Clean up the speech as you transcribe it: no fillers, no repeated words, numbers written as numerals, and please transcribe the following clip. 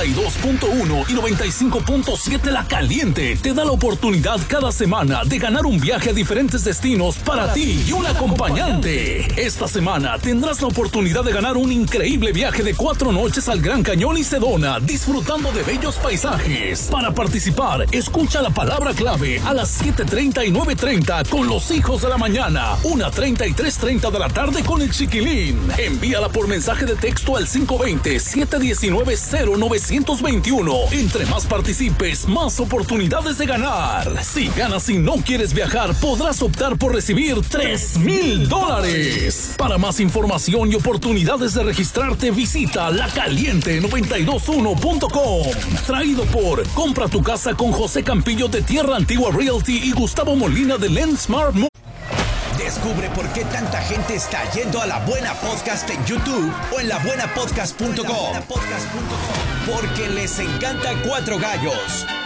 92.1 y 95.7 La Caliente te da la oportunidad cada semana de ganar un viaje a diferentes destinos para ti y un acompañante. Esta semana tendrás la oportunidad de ganar un increíble viaje de 4 noches al Gran Cañón y Sedona, disfrutando de bellos paisajes. Para participar, escucha la palabra clave a las 7:30 y 9:30 con los hijos de la mañana, 1:30 y 3:30 de la tarde con el chiquilín. Envíala por mensaje de texto al 520-719-0921. Entre más participes, más oportunidades de ganar. Si ganas y no quieres viajar, podrás optar por recibir $3,000. Para más información y oportunidades de registrarte, visita lacaliente921.com. Traído por Compra tu casa con José Campillo de Tierra Antigua Realty y Gustavo Molina de Lensmart. Descubre por qué tanta gente está yendo a La Buena Podcast en YouTube o en labuenapodcast.com. Porque les encanta Cuatro Gallos.